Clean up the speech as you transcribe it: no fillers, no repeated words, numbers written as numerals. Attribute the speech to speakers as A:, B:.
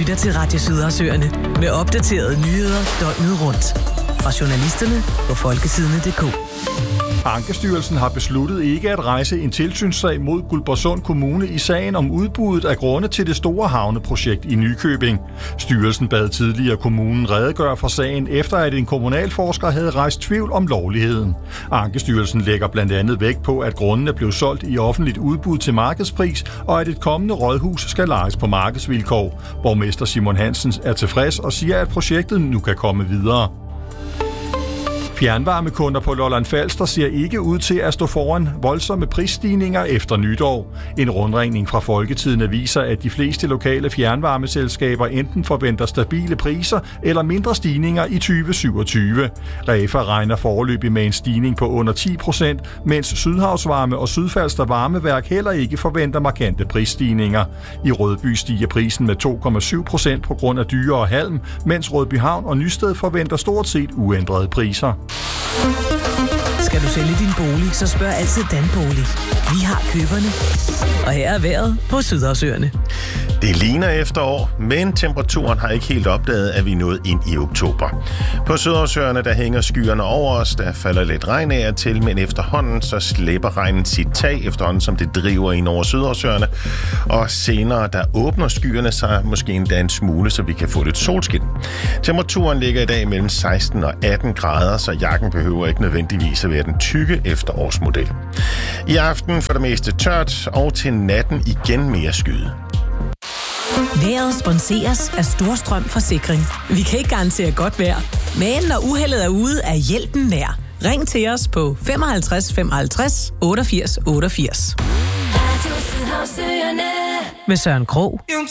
A: lytter til Radio Sydersøerne med opdaterede nyheder døgnet rundt. Fra journalisterne på folkesidene.dk.
B: Ankestyrelsen har besluttet ikke at rejse en tilsynssag mod Guldborgsund Kommune i sagen om udbuddet af grunde til det store havneprojekt i Nykøbing. Styrelsen bad tidligere kommunen redegøre for sagen, efter at en kommunalforsker havde rejst tvivl om lovligheden. Ankestyrelsen lægger blandt andet vægt på, at grundene blev solgt i offentligt udbud til markedspris, og at et kommende rådhus skal lejes på markedsvilkår. Borgmester Simon Hansen er tilfreds og siger, at projektet nu kan komme videre. Fjernvarmekunder på Lolland Falster ser ikke ud til at stå foran voldsomme prisstigninger efter nytår. En rundringning fra Folketidende viser, at de fleste lokale fjernvarmeselskaber enten forventer stabile priser eller mindre stigninger i 2027. Refa regner foreløbig med en stigning på under 10%, mens Sydhavsvarme og Sydfalster Varmeværk heller ikke forventer markante prisstigninger. I Rødby stiger prisen med 2,7% på grund af dyrere halm, mens Rødbyhavn og Nysted forventer stort set uændrede priser.
A: Skal du sælge din bolig, så spørg altid Danbolig. Vi har køberne. Og her er vejret på Sydersøerne.
C: Det ligner efterår, men temperaturen har ikke helt opdaget, at vi er nået ind i oktober. På Sydersøerne, der hænger skyerne over os, der falder lidt regn af til, men efterhånden så slæber regnen sit tag, efterhånden som det driver ind over Sydersøerne. Og senere, der åbner skyerne sig måske endda en smule, så vi kan få lidt solskin. Temperaturen ligger i dag mellem 16 og 18 grader, så jakken behøver ikke nødvendigvis at være den tykke efterårsmodel. I aften for det meste tørt, og til natten igen mere skyde.
A: Vejret sponseres af Storstrøm Forsikring. Vi kan ikke garantere godt vejr, men når uheldet er ude, er hjælpen nær. Ring til os på 55 55 88 88. Med Søren Krog.